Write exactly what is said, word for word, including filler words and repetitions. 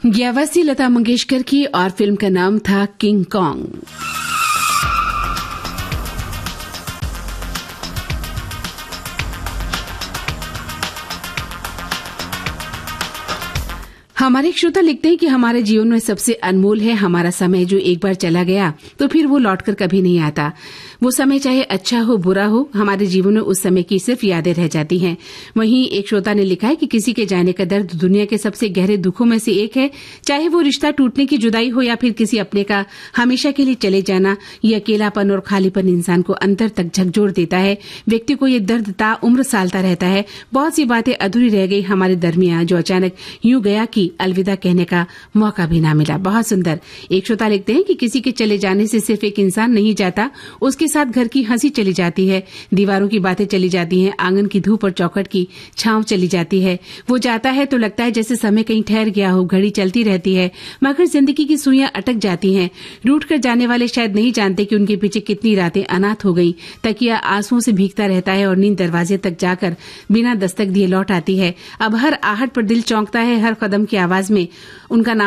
ये आवाज थी लता मंगेशकर की और फिल्म का नाम था किंग कॉन्ग। हमारे एक श्रोता लिखते हैं कि हमारे जीवन में सबसे अनमोल है हमारा समय, जो एक बार चला गया तो फिर वो लौटकर कभी नहीं आता। वो समय चाहे अच्छा हो बुरा हो, हमारे जीवन में उस समय की सिर्फ यादें रह जाती हैं। वहीं एक श्रोता ने लिखा है कि किसी के जाने का दर्द दुनिया के सबसे गहरे दुखों में से एक है। चाहे वो रिश्ता टूटने की जुदाई हो या फिर किसी अपने का हमेशा के लिए चले जाना, ये अकेलापन और खालीपन इंसान को अंतर तक झकझोर देता है। व्यक्ति को ये दर्द ता उम्र सालता रहता है। बहुत सी बातें अधूरी रह गई हमारे दरमियां, जो अचानक यूं गया कि अलविदा कहने का मौका भी ना मिला। बहुत सुंदर। एक श्रोता लिखते हैं कि किसी के चले जाने से सिर्फ एक इंसान नहीं जाता, उसके साथ घर की हंसी चली जाती है, दीवारों की बातें चली जाती हैं, आंगन की धूप और चौखट की छांव चली जाती है। वो जाता है तो लगता है जैसे समय कहीं ठहर गया हो, घड़ी चलती रहती है मगर जिंदगी की सुइयां अटक जाती हैं। रूठ कर जाने वाले शायद नहीं जानते कि उनके पीछे कितनी रातें अनाथ हो गई। तकिया आंसुओं से भीगता रहता है और नींद दरवाजे तक जाकर बिना दस्तक दिए लौट आती है। अब हर आहट पर दिल चौंकता है, हर कदम की आवाज में उनका नाम